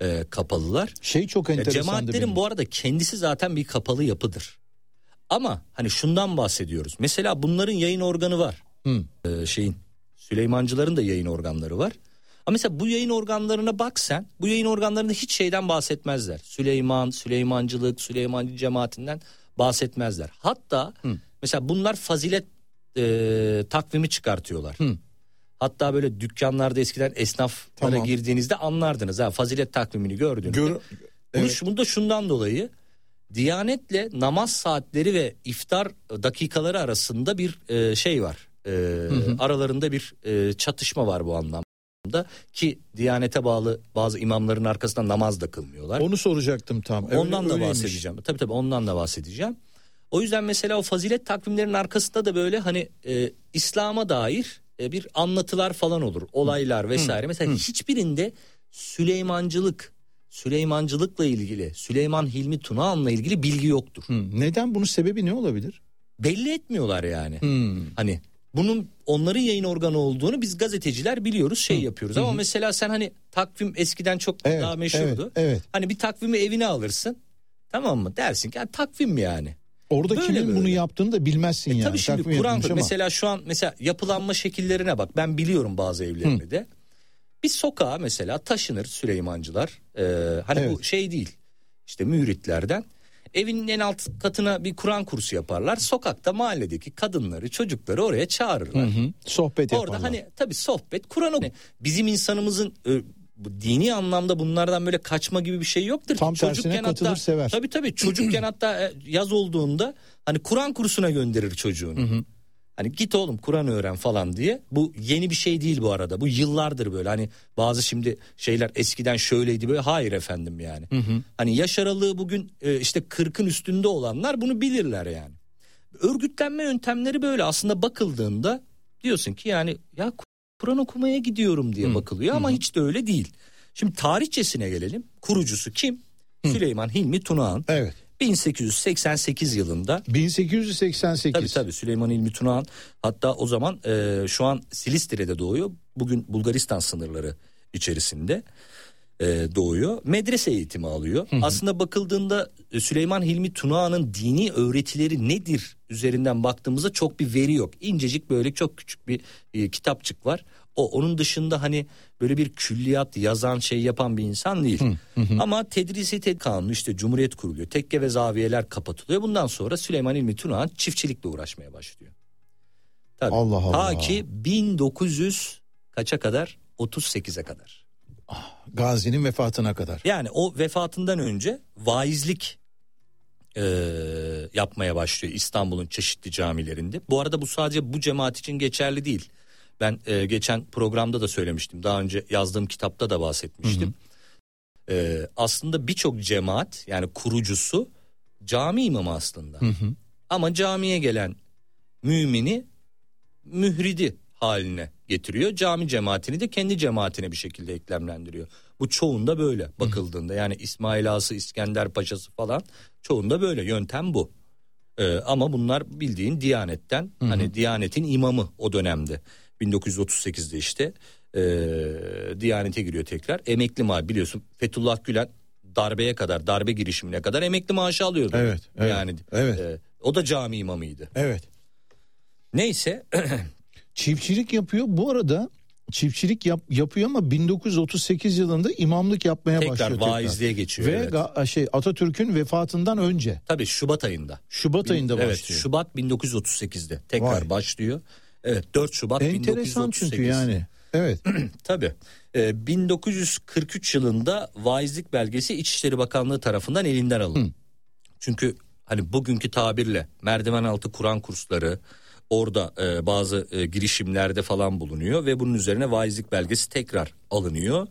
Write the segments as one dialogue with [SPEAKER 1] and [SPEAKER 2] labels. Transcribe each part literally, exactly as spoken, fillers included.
[SPEAKER 1] e, kapalılar.
[SPEAKER 2] Şey çok enteresandı.
[SPEAKER 1] Cemaatlerin
[SPEAKER 2] benim.
[SPEAKER 1] bu arada kendisi zaten bir kapalı yapıdır. Ama hani şundan bahsediyoruz. Mesela bunların yayın organı var.
[SPEAKER 2] Hı.
[SPEAKER 1] Ee, şeyin Süleymancıların da yayın organları var. Ama mesela bu yayın organlarına bak sen. Bu yayın organlarında hiç şeyden bahsetmezler. Süleyman, Süleymancılık, Süleymancı cemaatinden bahsetmezler. Hatta Hı. mesela bunlar fazilet e, takvimi çıkartıyorlar. Hı. Hatta böyle dükkanlarda eskiden esnaflara tamam. girdiğinizde anlardınız. Ha, fazilet takvimini gördüğünüzde. Gör, evet. Bunu da şundan dolayı Diyanetle namaz saatleri ve iftar dakikaları arasında bir e, şey var. E, hı hı. Aralarında bir e, çatışma var bu anlamda. Ki Diyanete bağlı bazı imamların arkasında namaz da kılmıyorlar.
[SPEAKER 2] Onu soracaktım tam.
[SPEAKER 1] Ondan
[SPEAKER 2] Öyle,
[SPEAKER 1] da bahsedeceğim. Tabii tabii ondan da bahsedeceğim. O yüzden mesela o fazilet takvimlerinin arkasında da böyle hani e, İslam'a dair e, bir anlatılar falan olur. Olaylar vesaire. Hı. Mesela hı. hiçbirinde Süleymancılık, Süleymancılıkla ilgili, Süleyman Hilmi Tunağan'la ilgili bilgi yoktur.
[SPEAKER 2] Hmm. Neden? Bunun sebebi ne olabilir?
[SPEAKER 1] Belli etmiyorlar yani.
[SPEAKER 2] Hmm.
[SPEAKER 1] Hani bunun onların yayın organı olduğunu biz gazeteciler biliyoruz, şey hmm. yapıyoruz. Ama hmm. mesela sen hani takvim eskiden çok evet, daha meşhurdu. Evet, evet. Hani bir takvimi evine alırsın. Tamam mı? Dersin ki yani takvim mi yani?
[SPEAKER 2] Orada böyle kimin böyle. Bunu yaptığını da bilmezsin e, yani.
[SPEAKER 1] Tabii şimdi takvim Kur'an mesela şu an mesela yapılanma şekillerine bak. Ben biliyorum bazı evlerinde hmm. de. Bir sokağa mesela taşınır Süleymancılar. Ee, hani evet. bu şey değil. İşte müritlerden. Evinin en alt katına bir Kur'an kursu yaparlar. Sokakta mahalledeki kadınları, çocukları oraya çağırırlar. Hı hı.
[SPEAKER 2] Sohbet yaparlar.
[SPEAKER 1] Orada hani tabii sohbet, Kur'an okuyor. Bizim insanımızın e, bu dini anlamda bunlardan böyle kaçma gibi bir şey yoktur.
[SPEAKER 2] Tam tersine katılır hatta, sever.
[SPEAKER 1] Tabii tabii çocukken hatta yaz olduğunda hani Kur'an kursuna gönderir çocuğunu. Hı hı. Hani git oğlum Kur'an öğren falan diye. Bu yeni bir şey değil bu arada. Bu yıllardır böyle hani bazı şimdi şeyler eskiden şöyleydi böyle. Hayır efendim yani. Hı hı. Hani yaş aralığı bugün e, işte kırkın üstünde olanlar bunu bilirler yani. Örgütlenme yöntemleri böyle aslında bakıldığında diyorsun ki yani ya Kur'an okumaya gidiyorum diye hı. bakılıyor ama hı hı. hiç de öyle değil. Şimdi tarihçesine gelelim. Kurucusu kim? Hı. Süleyman Hilmi Tunağan.
[SPEAKER 2] Evet.
[SPEAKER 1] bin sekiz yüz seksen sekiz yılında.
[SPEAKER 2] bin sekiz yüz seksen sekiz.
[SPEAKER 1] Tabii tabii Süleyman Hilmi Tunağan hatta o zaman e, şu an Silistre'de doğuyor. Bugün Bulgaristan sınırları içerisinde e, doğuyor. Medrese eğitimi alıyor. Hı hı. Aslında bakıldığında Süleyman Hilmi Tunağan'ın dini öğretileri nedir üzerinden baktığımızda çok bir veri yok. İncecik böyle çok küçük bir e, kitapçık var. O onun dışında hani böyle bir külliyat yazan şey yapan bir insan değil. Hı hı. Ama tedrisi ted kanunu işte Cumhuriyet kuruluyor. Tekke ve zaviyeler kapatılıyor. Bundan sonra Süleyman Hilmi Tunağan çiftçilikle uğraşmaya başlıyor. Tabii.
[SPEAKER 2] Allah Allah.
[SPEAKER 1] Ta ki bin dokuz yüz kaça kadar? otuz sekize kadar.
[SPEAKER 2] Ah, Gazi'nin vefatına kadar.
[SPEAKER 1] Yani o vefatından önce vaizlik e, yapmaya başlıyor İstanbul'un çeşitli camilerinde. Bu arada bu sadece bu cemaat için geçerli değil. Ben e, geçen programda da söylemiştim. Daha önce yazdığım kitapta da bahsetmiştim. Hı hı. E, aslında birçok cemaat yani kurucusu cami imamı aslında. Hı hı. Ama camiye gelen mümini mühridi haline getiriyor. Cami cemaatini de kendi cemaatine bir şekilde eklemlendiriyor. Bu çoğunda böyle bakıldığında. Yani İsmail Ağası, İskender Paşası falan çoğunda böyle. Yöntem bu. E, ama bunlar bildiğin Diyanet'ten hı hı. hani Diyanet'in imamı o dönemde. bin dokuz yüz otuz sekizde işte e, Diyanet'e giriyor tekrar. Emekli maaşı biliyorsun Fethullah Gülen darbeye kadar darbe girişimine kadar emekli maaşı alıyordu.
[SPEAKER 2] Evet. evet
[SPEAKER 1] yani
[SPEAKER 2] evet.
[SPEAKER 1] E, o da cami imamıydı.
[SPEAKER 2] Evet.
[SPEAKER 1] Neyse.
[SPEAKER 2] Çiftçilik yapıyor. Bu arada çiftçilik yap, yapıyor ama bin dokuz yüz otuz sekiz yılında imamlık yapmaya
[SPEAKER 1] tekrar
[SPEAKER 2] başlıyor.
[SPEAKER 1] Tekrar vaizliğe geçiyor.
[SPEAKER 2] Ve
[SPEAKER 1] evet.
[SPEAKER 2] ga, şey Atatürk'ün vefatından önce.
[SPEAKER 1] Tabii Şubat ayında.
[SPEAKER 2] Şubat Bin, ayında başlıyor.
[SPEAKER 1] Evet Şubat bin dokuz yüz otuz sekizde tekrar Vay. başlıyor. Evet dört Şubat
[SPEAKER 2] Enteresan
[SPEAKER 1] bin dokuz yüz otuz sekiz.
[SPEAKER 2] çünkü yani. Evet.
[SPEAKER 1] Tabii. Ee, bin dokuz yüz kırk üç yılında vaizlik belgesi İçişleri Bakanlığı tarafından elinden alındı. Hı. Çünkü hani bugünkü tabirle merdiven altı Kur'an kursları orada e, bazı e, girişimlerde falan bulunuyor ve bunun üzerine vaizlik belgesi tekrar alınıyor.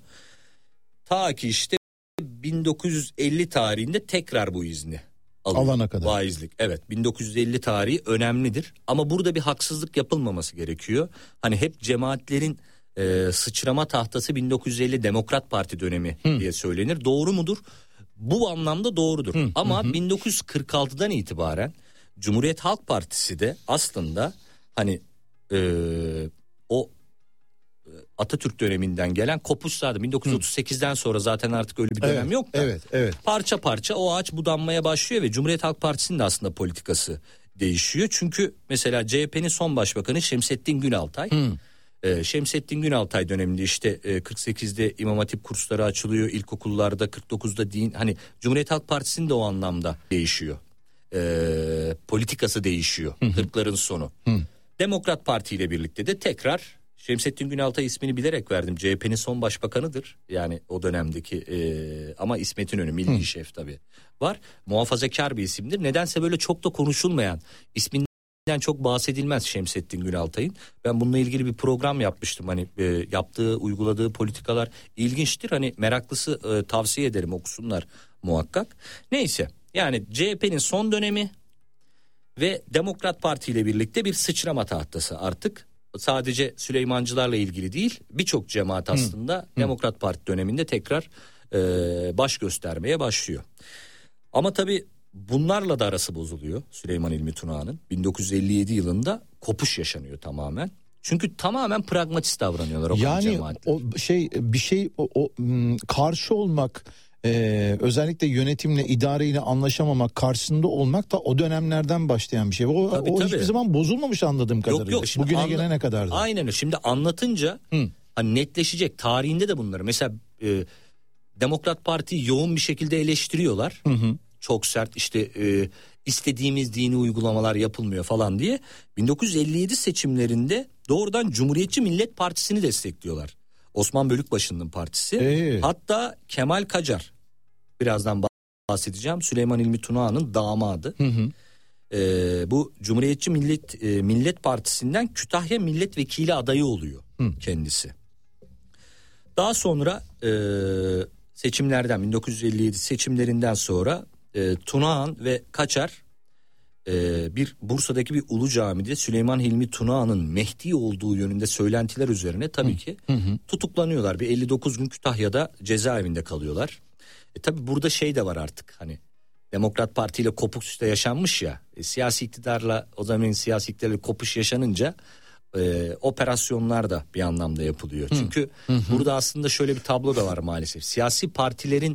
[SPEAKER 1] Ta ki işte bin dokuz yüz elli tarihinde tekrar bu izni alıyor.
[SPEAKER 2] Alana kadar.
[SPEAKER 1] Vaizlik. Evet bin dokuz yüz elli tarihi önemlidir ama burada bir haksızlık yapılmaması gerekiyor. Hani hep cemaatlerin e, sıçrama tahtası bin dokuz yüz elli Demokrat Parti dönemi Hı. diye söylenir. Doğru mudur? Bu anlamda doğrudur. Hı. Ama hı. bin dokuz yüz kırk altıdan itibaren Cumhuriyet Halk Partisi de aslında hani e, o Atatürk döneminden gelen kopuş zaten bin dokuz yüz otuz sekizden sonra zaten artık öyle bir dönem
[SPEAKER 2] evet,
[SPEAKER 1] yok da.
[SPEAKER 2] Evet, evet.
[SPEAKER 1] Parça parça o ağaç budanmaya başlıyor ve Cumhuriyet Halk Partisi'nin de aslında politikası değişiyor. Çünkü mesela C H P'nin son başbakanı Şemsettin Günaltay. Hmm. Ee, Şemsettin Günaltay döneminde işte e, kırk sekizde İmam Hatip kursları açılıyor. İlkokullarda kırk dokuzda din, hani Cumhuriyet Halk Partisi'nin de o anlamda değişiyor. Ee, politikası değişiyor. kırkların sonu. Hı. Demokrat Parti ile birlikte de tekrar Şemsettin Günaltay ismini bilerek verdim. C H P'nin son başbakanıdır. Yani o dönemdeki e, ama İsmet İnönü milli Hı. şef tabii var. Muhafazakar bir isimdir. Nedense böyle çok da konuşulmayan, isminden çok bahsedilmez Şemsettin Günaltay'ın. Ben bununla ilgili bir program yapmıştım. Hani e, yaptığı, uyguladığı politikalar ilginçtir. Hani meraklısı e, tavsiye ederim, okusunlar muhakkak. Neyse, yani C H P'nin son dönemi ve Demokrat Parti ile birlikte bir sıçrama tahtası artık. Sadece Süleymancılarla ilgili değil, birçok cemaat aslında hı, Demokrat Parti döneminde tekrar e, baş göstermeye başlıyor. Ama tabii bunlarla da arası bozuluyor Süleyman Hilmi Tunağan'ın. bin dokuz yüz elli yedi yılında kopuş yaşanıyor tamamen. Çünkü tamamen pragmatist davranıyorlar o
[SPEAKER 2] yani
[SPEAKER 1] cemaatler.
[SPEAKER 2] O şey bir şey o, o karşı olmak, Ee, özellikle yönetimle, idareyle anlaşamamak, karşısında olmak da o dönemlerden başlayan bir şey. O, tabii, o tabii. hiçbir zaman bozulmamış anladığım kadarıyla. Yok, yok, bugüne anla- gelene kadar da.
[SPEAKER 1] Aynen öyle. Şimdi anlatınca Hı. hani netleşecek. Tarihinde de bunları. Mesela e, Demokrat Parti'yi yoğun bir şekilde eleştiriyorlar. Hı hı. Çok sert, işte e, istediğimiz dini uygulamalar yapılmıyor falan diye. bin dokuz yüz elli yedi seçimlerinde doğrudan Cumhuriyetçi Millet Partisi'ni destekliyorlar. Osman Bölükbaşı'nın partisi. Ee. Hatta Kemal Kacar, birazdan bahsedeceğim, Süleyman Hilmi Tunağan'ın damadı. Hı hı. Ee, bu Cumhuriyetçi Millet e, Millet Partisi'nden Kütahya Milletvekili adayı oluyor hı. kendisi. Daha sonra e, seçimlerden bin dokuz yüz elli yedi seçimlerinden sonra e, Tunağan ve Kaçar e, bir Bursa'daki bir ulu camide Süleyman Hilmi Tunağan'ın Mehdi olduğu yönünde söylentiler üzerine tabii ki hı hı. tutuklanıyorlar. Bir elli dokuz gün Kütahya'da cezaevinde kalıyorlar. E, tabii burada şey de var artık, hani Demokrat Parti ile kopuş da yaşanmış ya, e, siyasi iktidarla o zamanın siyasi iktidarla kopuş yaşanınca e, operasyonlar da bir anlamda yapılıyor. Hı. Çünkü hı hı. burada aslında şöyle bir tablo da var maalesef. Siyasi partilerin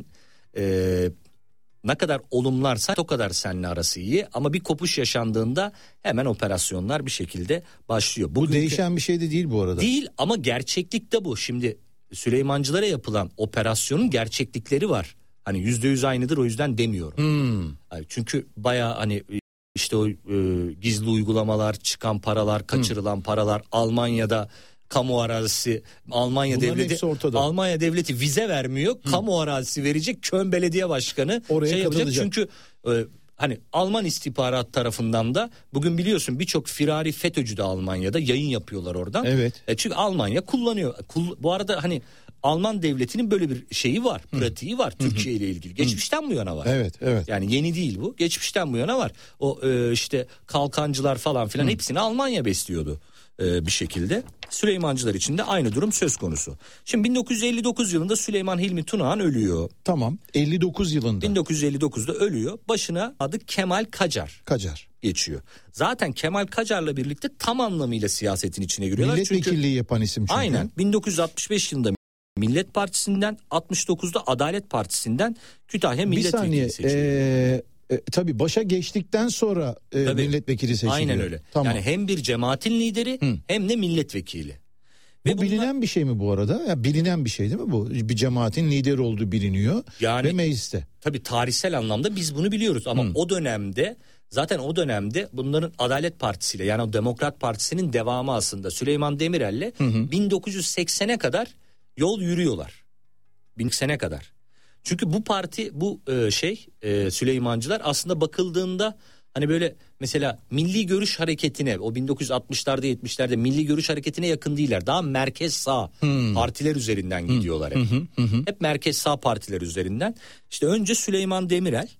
[SPEAKER 1] e, ne kadar olumlarsa o kadar seninle arası iyi, ama bir kopuş yaşandığında hemen operasyonlar bir şekilde başlıyor.
[SPEAKER 2] Bugünkü, bu değişen bir şey de değil bu arada.
[SPEAKER 1] Değil, ama gerçeklik de bu. Şimdi Süleymancılara yapılan operasyonun gerçeklikleri var. Hani yüzde yüz aynıdır, o yüzden demiyorum. Hmm. Çünkü bayağı hani işte o e, gizli uygulamalar, çıkan paralar, kaçırılan hmm. paralar, Almanya'da kamu arazisi, Almanya Bunların devleti Almanya devleti vize vermiyor. Hmm. Kamu arazisi verecek, Köln Belediye Başkanı oraya şey yapacak. Çünkü e, hani Alman istihbarat tarafından da bugün biliyorsun birçok firari FETÖ'cü de Almanya'da yayın yapıyorlar oradan. Evet. E, çünkü Almanya kullanıyor. Kul, bu arada hani Alman devletinin böyle bir şeyi var, pratiği var Hı. Türkiye ile ilgili. Geçmişten bu yana var.
[SPEAKER 2] Evet, evet.
[SPEAKER 1] Yani yeni değil bu. Geçmişten bu yana var. O e, işte kalkancılar falan filan Hı. hepsini Almanya besliyordu e, bir şekilde. Süleymancılar için de aynı durum söz konusu. Şimdi bin dokuz yüz elli dokuz yılında Süleyman Hilmi Tunağan ölüyor.
[SPEAKER 2] Tamam. elli dokuz yılında.
[SPEAKER 1] bin dokuz yüz elli dokuzda ölüyor. Başına adı Kemal Kacar.
[SPEAKER 2] Kacar.
[SPEAKER 1] Geçiyor. Zaten Kemal Kacar'la birlikte tam anlamıyla siyasetin içine giriyorlar.
[SPEAKER 2] Milletvekilliği çünkü, yapan isim çünkü.
[SPEAKER 1] Aynen. bin dokuz yüz altmış beş yılında Millet Partisi'nden, altmış dokuzda Adalet Partisi'nden Kütahya Milletvekili seçiliyor.
[SPEAKER 2] Ee, e, tabii başa geçtikten sonra e, milletvekili seçiliyor.
[SPEAKER 1] Aynen öyle. Tamam. Yani hem bir cemaatin lideri Hı. hem de milletvekili.
[SPEAKER 2] Ve bu bunlar, bilinen bir şey mi bu arada? Ya bilinen bir şey değil mi bu? Bir cemaatin lideri olduğu biliniyor yani, ve mecliste.
[SPEAKER 1] Tabii tarihsel anlamda biz bunu biliyoruz ama Hı. o dönemde zaten o dönemde bunların Adalet Partisi ile, yani o Demokrat Partisi'nin devamı aslında Süleyman Demirel'le bin dokuz yüz seksene kadar yol yürüyorlar. bin sene kadar. Çünkü bu parti, bu e, şey e, Süleymancılar aslında bakıldığında hani böyle mesela Milli Görüş Hareketi'ne, o bin dokuz yüz altmışlarda yetmişlerde Milli Görüş Hareketi'ne yakın değiller. Daha merkez sağ hmm. partiler üzerinden hmm. gidiyorlar hep. Hmm. Hmm. Hep merkez sağ partiler üzerinden. İşte önce Süleyman Demirel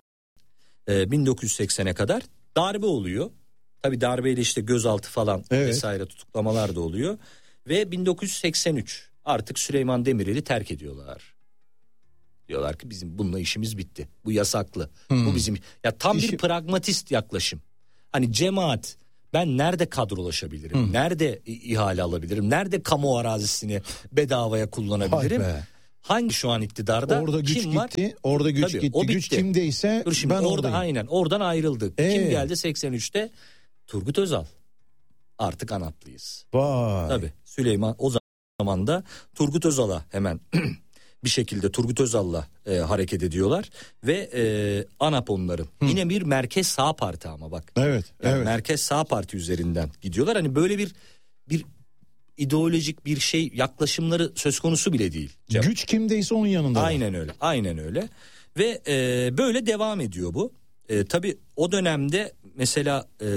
[SPEAKER 1] e, bin dokuz yüz seksene kadar darbe oluyor. Tabii darbeyle işte gözaltı falan evet. vesaire tutuklamalar da oluyor. Ve bin dokuz yüz seksen üç artık Süleyman Demirel'i terk ediyorlar. Diyorlar ki bizim bununla işimiz bitti. Bu yasaklı. Hmm. Bu bizim ya tam İşi... bir pragmatist yaklaşım. Hani cemaat ben nerede kadrolaşabilirim? Hı. Nerede ihale alabilirim? Nerede kamu arazisini bedavaya kullanabilirim? Hangi şu an iktidarda?
[SPEAKER 2] Orada güç
[SPEAKER 1] kim
[SPEAKER 2] gitti.
[SPEAKER 1] Var?
[SPEAKER 2] Orada güç
[SPEAKER 1] Tabii,
[SPEAKER 2] gitti. Güç kimdeyse
[SPEAKER 1] şimdi
[SPEAKER 2] ben
[SPEAKER 1] orada
[SPEAKER 2] oradayım.
[SPEAKER 1] Aynen oradan ayrıldık.
[SPEAKER 2] Ee?
[SPEAKER 1] Kim geldi seksen üçte? Turgut Özal. Artık ANAP'lıyız.
[SPEAKER 2] Vay.
[SPEAKER 1] Tabii Süleyman o zaman da Turgut Özal'a hemen bir şekilde Turgut Özal'la e, hareket ediyorlar ve e, ANAP onların. Hı. Yine bir merkez sağ parti ama bak.
[SPEAKER 2] Evet,
[SPEAKER 1] yani
[SPEAKER 2] evet.
[SPEAKER 1] Merkez sağ parti üzerinden gidiyorlar. Hani böyle bir bir ideolojik bir şey yaklaşımları söz konusu bile değil.
[SPEAKER 2] Cem. Güç kimdeyse onun yanında.
[SPEAKER 1] Aynen öyle. Aynen öyle. Ve e, böyle devam ediyor bu. E, tabii o dönemde mesela e,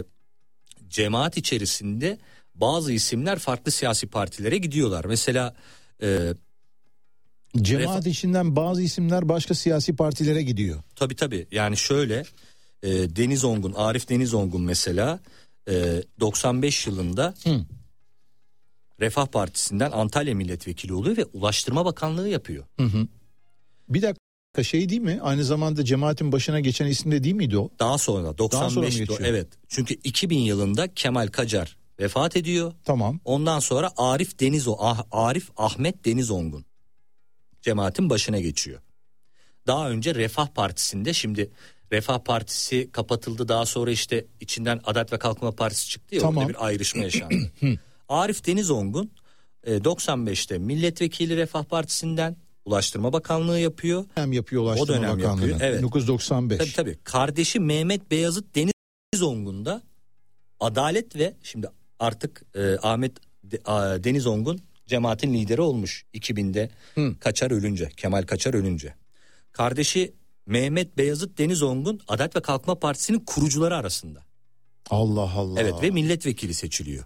[SPEAKER 1] cemaat içerisinde bazı isimler farklı siyasi partilere gidiyorlar. Mesela e,
[SPEAKER 2] cemaat Refa- içinden bazı isimler başka siyasi partilere gidiyor.
[SPEAKER 1] Tabii tabii. Yani şöyle e, Deniz Ongun, Arif Deniz Ongun mesela e, doksan beş yılında Hı. Refah Partisi'nden Antalya milletvekili oluyor ve Ulaştırma Bakanlığı yapıyor.
[SPEAKER 2] Hı hı. Bir dakika, şey değil mi? Aynı zamanda cemaatin başına geçen isim de değil miydi o?
[SPEAKER 1] Daha sonra doksan beşte evet. Çünkü iki bin yılında Kemal Kacar vefat ediyor.
[SPEAKER 2] Tamam.
[SPEAKER 1] Ondan sonra Arif Deniz ah, Arif Ahmet Deniz Ongun cemaatin başına geçiyor. Daha önce Refah Partisi'nde, şimdi Refah Partisi kapatıldı, daha sonra işte içinden Adalet ve Kalkınma Partisi çıktı ya, tamam. Orada bir ayrışma yaşandı. Arif Deniz Ongun doksan beşte milletvekili Refah Partisi'nden, Ulaştırma Bakanlığı yapıyor.
[SPEAKER 2] Hem yapıyor Ulaştırma
[SPEAKER 1] o dönem
[SPEAKER 2] Bakanlığı.
[SPEAKER 1] Yapıyor. Evet.
[SPEAKER 2] bin dokuz yüz doksan beş.
[SPEAKER 1] Tabii tabii. Kardeşi Mehmet Beyazıt Deniz Ongun da Adalet ve şimdi artık e, Ahmet De, a, Deniz Ongun cemaatin lideri olmuş iki binde. Hı. Kaçar ölünce, Kemal Kaçar ölünce. Kardeşi Mehmet Beyazıt Deniz Ongun Adalet ve Kalkınma Partisi'nin kurucuları arasında.
[SPEAKER 2] Allah Allah.
[SPEAKER 1] Evet, ve milletvekili seçiliyor.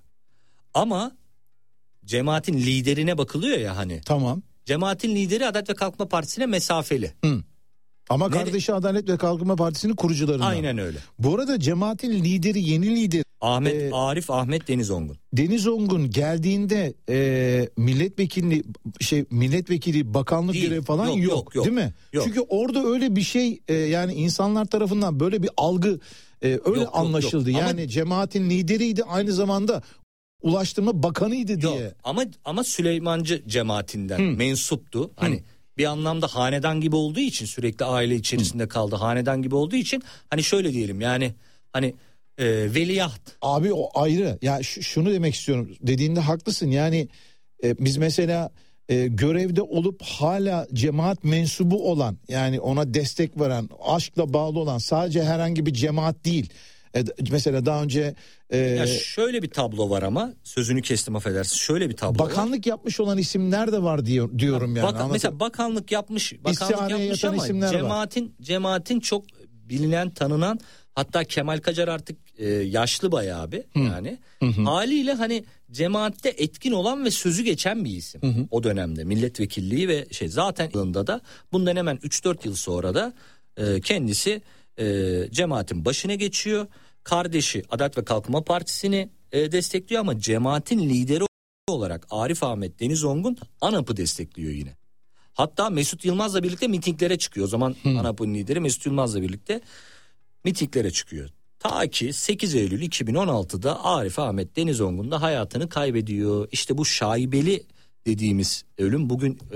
[SPEAKER 1] Ama cemaatin liderine bakılıyor ya hani.
[SPEAKER 2] Tamam.
[SPEAKER 1] Cemaatin lideri Adalet ve Kalkınma Partisi'ne mesafeli.
[SPEAKER 2] Hı. Ama
[SPEAKER 1] Nere-
[SPEAKER 2] kardeşi Adalet ve Kalkınma Partisi'nin kurucularından.
[SPEAKER 1] Aynen öyle.
[SPEAKER 2] Bu arada cemaatin lideri, yeni lider
[SPEAKER 1] Ahmet
[SPEAKER 2] e,
[SPEAKER 1] Arif Ahmet Deniz Ongun.
[SPEAKER 2] Deniz Ongun geldiğinde e, milletvekili şey milletvekili bakanlık
[SPEAKER 1] değil.
[SPEAKER 2] görevi falan
[SPEAKER 1] yok,
[SPEAKER 2] yok,
[SPEAKER 1] yok, yok
[SPEAKER 2] değil mi?
[SPEAKER 1] Yok.
[SPEAKER 2] Çünkü orada öyle bir şey e, yani insanlar tarafından böyle bir algı e, öyle yok, anlaşıldı. Yok, yok. Yani ama, cemaatin lideriydi, aynı zamanda Ulaştırma Bakanıydı diye.
[SPEAKER 1] Yok, ama ama Süleymancı cemaatinden
[SPEAKER 2] Hı.
[SPEAKER 1] mensuptu. Hani Hı. bir anlamda hanedan gibi olduğu için, sürekli aile içerisinde Hı. kaldı. Hanedan gibi olduğu için hani şöyle diyelim, yani hani e, veliaht.
[SPEAKER 2] Abi o ayrı. Ya ş- şunu demek istiyorum. Dediğinde haklısın. Yani e, biz mesela e, görevde olup hala cemaat mensubu olan, yani ona destek veren, aşkla bağlı olan, sadece herhangi bir cemaat değil. E, mesela daha önce e,
[SPEAKER 1] ya şöyle bir tablo var, ama sözünü kestim, affedersin. Şöyle bir tablo
[SPEAKER 2] bakanlık
[SPEAKER 1] var.
[SPEAKER 2] yapmış olan isimler de var diyor, diyorum yani.
[SPEAKER 1] Bak, mesela bakanlık yapmış, bakanlık
[SPEAKER 2] İstihaneye
[SPEAKER 1] yapmış
[SPEAKER 2] ama
[SPEAKER 1] cemaatin
[SPEAKER 2] var.
[SPEAKER 1] cemaatin çok bilinen, tanınan, hatta Kemal Kacar artık e, yaşlı bayağı bir Hı. yani. Hı hı. Haliyle hani cemaatte etkin olan ve sözü geçen bir isim. Hı hı. O dönemde milletvekilliği ve şey, zaten yılında da bundan hemen üç dört yıl sonra da e, kendisi e, cemaatin başına geçiyor. Kardeşi Adalet ve Kalkınma Partisi'ni e, destekliyor, ama cemaatin lideri olarak Arif Ahmet Deniz Ongun ANAP'ı destekliyor yine. Hatta Mesut Yılmaz'la birlikte mitinglere çıkıyor. O zaman hmm. ANAP'ın lideri Mesut Yılmaz'la birlikte mitinglere çıkıyor. Ta ki sekiz Eylül iki bin on altıda Arif Ahmet Deniz Ongun da hayatını kaybediyor. İşte bu şaibeli dediğimiz ölüm, bugün e,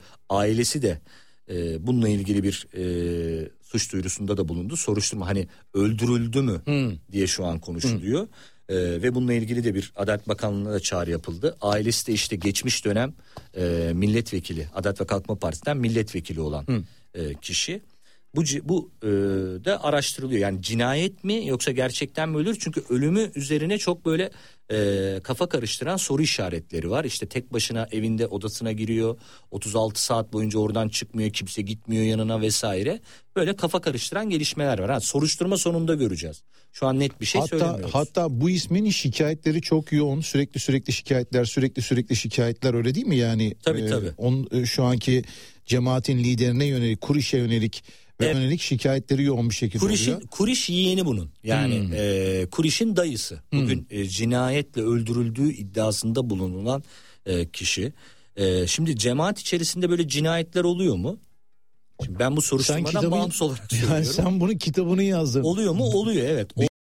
[SPEAKER 1] ailesi de e, bununla ilgili bir e, suç duyurusunda da bulundu. Soruşturma, hani öldürüldü mü hmm. diye şu an konuşuluyor. Hmm. Ee, ve bununla ilgili de bir Adalet Bakanlığı'na da çağrı yapıldı. Ailesi de işte geçmiş dönem e, milletvekili, Adalet ve Kalkınma Partisi'nden milletvekili olan hmm. e, kişi. Bu bu e, da araştırılıyor. Yani cinayet mi yoksa gerçekten mi ölür? Çünkü ölümü üzerine çok böyle e, kafa karıştıran soru işaretleri var. İşte tek başına evinde odasına giriyor. otuz altı saat boyunca oradan çıkmıyor. Kimse gitmiyor yanına vesaire. Böyle kafa karıştıran gelişmeler var. Ha, soruşturma sonunda göreceğiz. Şu an net bir şey
[SPEAKER 2] hatta,
[SPEAKER 1] söylemiyoruz.
[SPEAKER 2] Hatta bu ismin şikayetleri çok yoğun. Sürekli sürekli şikayetler, sürekli sürekli şikayetler, öyle değil mi? Yani
[SPEAKER 1] tabii e, tabii.
[SPEAKER 2] On, şu anki cemaatin liderine yönelik, Kuriş'e yönelik ve evet. yönelik şikayetleri yoğun bir şekilde
[SPEAKER 1] Kuriş'in,
[SPEAKER 2] oluyor.
[SPEAKER 1] Kuriş yeğeni bunun. Yani hmm. e, Kuriş'in dayısı. Bugün hmm. e, cinayetle öldürüldüğü iddiasında bulunulan e, kişi. E, şimdi cemaat içerisinde böyle cinayetler oluyor mu? Şimdi ben bu soruşturmadan kitabı, bağımsız olarak söylüyorum.
[SPEAKER 2] Yani sen bunun kitabını yazdın.
[SPEAKER 1] Oluyor mu? Oluyor, evet.
[SPEAKER 2] Bir
[SPEAKER 1] Oldu
[SPEAKER 2] şey
[SPEAKER 1] da.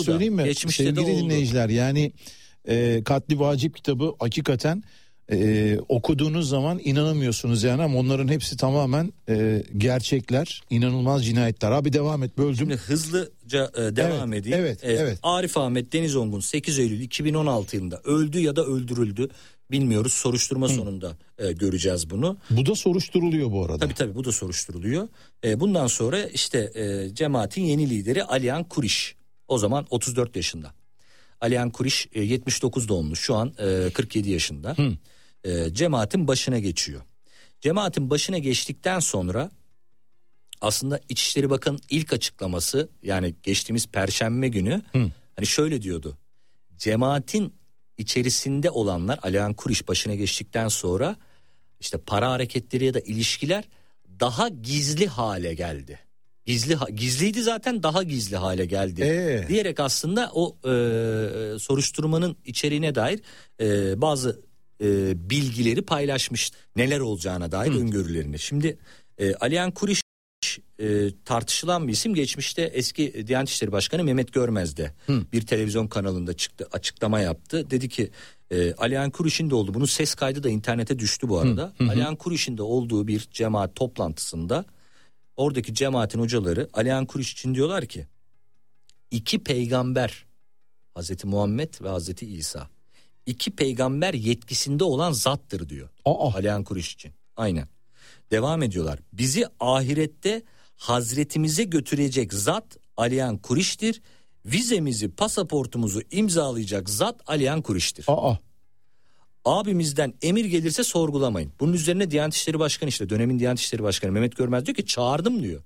[SPEAKER 2] söyleyeyim mi?
[SPEAKER 1] Geçmişte
[SPEAKER 2] Sevgili
[SPEAKER 1] de oldu.
[SPEAKER 2] dinleyiciler, yani e, Katli Vacip kitabı hakikaten e, okuduğunuz zaman inanamıyorsunuz yani, ama onların hepsi tamamen e, gerçekler, inanılmaz cinayetler. Abi devam et, böldüm.
[SPEAKER 1] Şimdi hızlıca e, devam
[SPEAKER 2] evet,
[SPEAKER 1] edeyim.
[SPEAKER 2] Evet,
[SPEAKER 1] e,
[SPEAKER 2] evet.
[SPEAKER 1] Arif Ahmet Denizongun sekiz Eylül iki bin on altı yılında öldü ya da öldürüldü. Bilmiyoruz, soruşturma Hı. sonunda e, göreceğiz bunu.
[SPEAKER 2] Bu da soruşturuluyor bu arada.
[SPEAKER 1] Tabii tabii bu da soruşturuluyor. E, bundan sonra işte e, cemaatin yeni lideri Aliyan Kuriş. O zaman otuz dört yaşında. Aliyan Kuriş e, yetmiş dokuz doğumlu, şu an e, kırk yedi yaşında. E, cemaatin başına geçiyor. Cemaatin başına geçtikten sonra aslında İçişleri Bakanı'nın ilk açıklaması, yani geçtiğimiz Perşembe günü Hı. hani şöyle diyordu. Cemaatin içerisinde olanlar, Aliyan Kuriş başına geçtikten sonra işte para hareketleri ya da ilişkiler daha gizli hale geldi. Gizli gizliydi zaten, daha gizli hale geldi ee? diyerek aslında o e, soruşturmanın içeriğine dair e, bazı e, bilgileri paylaşmış, neler olacağına dair Hı. öngörülerini. Şimdi e, Aliyan Kuriş e, tartışılan bir isim. Geçmişte eski Diyanet İşleri Başkanı Mehmet Görmez de Hı. bir televizyon kanalında çıktı, açıklama yaptı. Dedi ki e, Aliyan Kuriş'in de oldu. Bunun ses kaydı da internete düştü bu arada. Hı. Hı. Aliyan Kuriş'in de olduğu bir cemaat toplantısında oradaki cemaatin hocaları Aliyan Kuriş için diyorlar ki iki peygamber, Hazreti Muhammed ve Hazreti İsa, iki peygamber yetkisinde olan zattır diyor. Aa. Aliyan Kuriş için. Aynen. Devam ediyorlar. Bizi ahirette Hazretimize götürecek zat Aliyan Kuriş'tir. Vizemizi, pasaportumuzu imzalayacak zat Aliyan Kuriş'tir. Aa. Abimizden emir gelirse sorgulamayın. Bunun üzerine Diyanet İşleri Başkanı, işte dönemin Diyanet İşleri Başkanı Mehmet Görmez diyor ki çağırdım diyor.